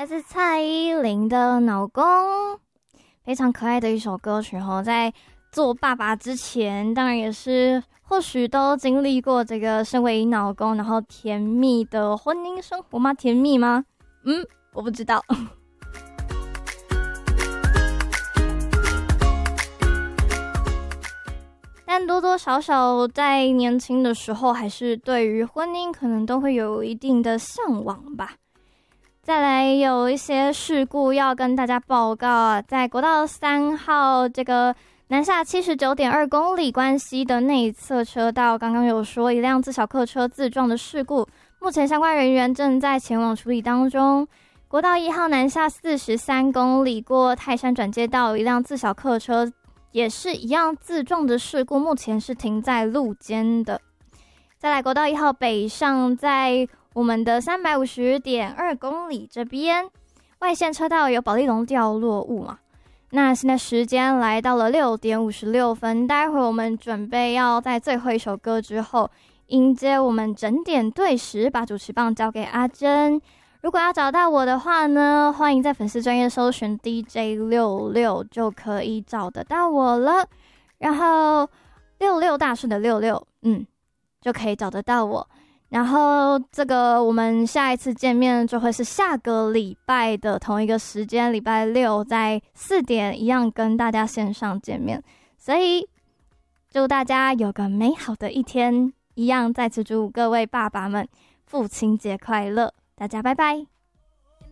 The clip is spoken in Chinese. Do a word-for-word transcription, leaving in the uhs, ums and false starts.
来自蔡依林的《老公》，非常可爱的一首歌曲哦。在做爸爸之前，当然也是或许都经历过这个身为老公，然后甜蜜的婚姻生活吗？甜蜜吗？嗯，我不知道。但多多少少在年轻的时候，还是对于婚姻可能都会有一定的向往吧。再来有一些事故要跟大家报告啊，在国道三号这个南下 七十九点二 公里关西的内侧车道，刚刚有说一辆自小客车自撞的事故，目前相关人员正在前往处理当中。国道一号南下四十三公里过泰山转接道，有一辆自小客车也是一样自撞的事故，目前是停在路肩的。再来国道一号北上，在我们的 三百五十点二 公里这边，外线车道有保丽龙掉落物嘛。那现在时间来到了六点五十六分，待会我们准备要在最后一首歌之后迎接我们整点对时，把主持棒交给阿珍。如果要找到我的话呢，欢迎在粉丝专页搜寻 D J 六六 就可以找得到我了。然后六六大顺的六六，嗯，就可以找得到我。然后这个我们下一次见面就会是下个礼拜的同一个时间，礼拜六在四点一样跟大家线上见面。所以祝大家有个美好的一天，一样再次祝各位爸爸们父亲节快乐，大家拜拜。